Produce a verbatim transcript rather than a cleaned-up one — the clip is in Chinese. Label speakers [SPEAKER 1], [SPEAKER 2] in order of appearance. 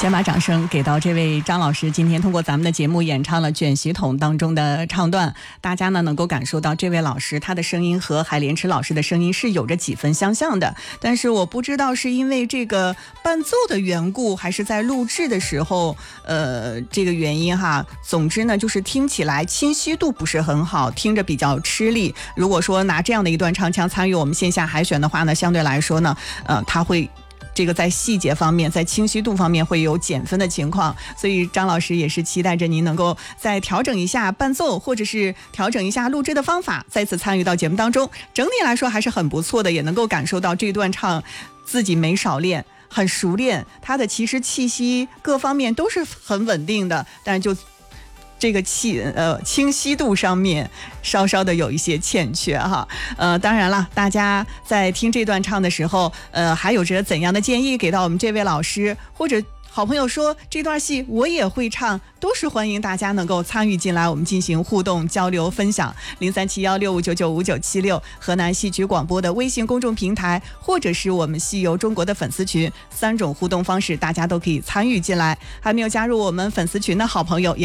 [SPEAKER 1] 先把掌声给到这位张老师，今天通过咱们的节目演唱了卷席筒当中的唱段，大家呢能够感受到这位老师他的声音和海莲池老师的声音是有着几分相像的，但是我不知道是因为这个伴奏的缘故，还是在录制的时候呃这个原因哈。总之呢就是听起来清晰度不是很好，听着比较吃力。如果说拿这样的一段唱腔参与我们线下海选的话呢，相对来说呢呃他会这个在细节方面在清晰度方面会有减分的情况，所以张老师也是期待着您能够再调整一下伴奏，或者是调整一下录制的方法，再次参与到节目当中。整体来说还是很不错的，也能够感受到这段唱自己没少练，很熟练，他的其实气息各方面都是很稳定的，但是就这个气呃清晰度上面稍稍的有一些欠缺哈。呃，当然了，大家在听这段唱的时候，呃，还有着怎样的建议给到我们这位老师，或者好朋友说这段戏我也会唱，都是欢迎大家能够参与进来，我们进行互动交流分享。零三七幺六五九九五九七六河南戏曲广播的微信公众平台，或者是我们戏游中国的粉丝群，三种互动方式大家都可以参与进来。还没有加入我们粉丝群的好朋友也